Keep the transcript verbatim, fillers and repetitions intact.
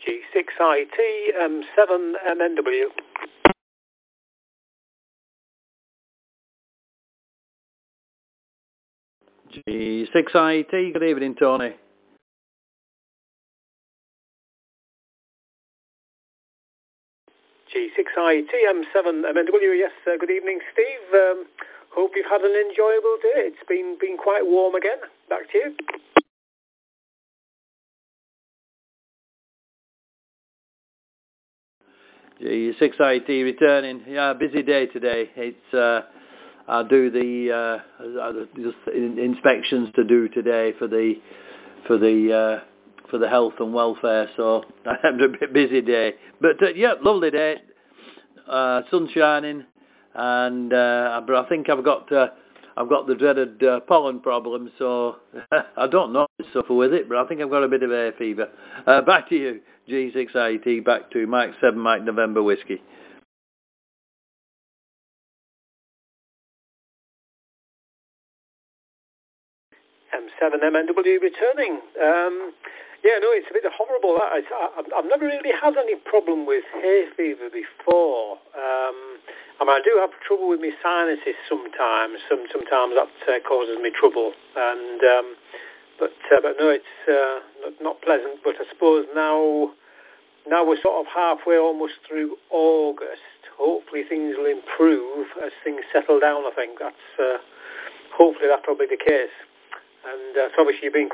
G six I T M seven M N W. G six I T, good evening, Tony. G six I T M seven M N W, yes, uh, good evening, Steve. Um, hope you've had an enjoyable day. It's been, been quite warm again. Back to you. G six I T returning. Yeah, busy day today. It's uh, I do the uh, just inspections to do today for the for the uh, for the health and welfare. So I had a bit busy day, but uh, yeah, lovely day. Uh, sun shining, and uh, but I think I've got uh, I've got the dreaded uh, pollen problem. So I don't know if I suffer with it, but I think I've got a bit of hay fever. Uh, back to you, G six I T. Back to Mike seven, Mike November whiskey. M seven M N W returning. Um, yeah, no, it's a bit horrible. I, I, I've never really had any problem with hay fever before. Um, I mean, I do have trouble with my sinuses sometimes. Some, sometimes that uh, causes me trouble. And um, but uh, but no, it's uh, not, not pleasant. But I suppose now now we're sort of halfway, almost through August. Hopefully things will improve as things settle down. I think that's uh, hopefully that'll be the case. And uh, so obviously you've been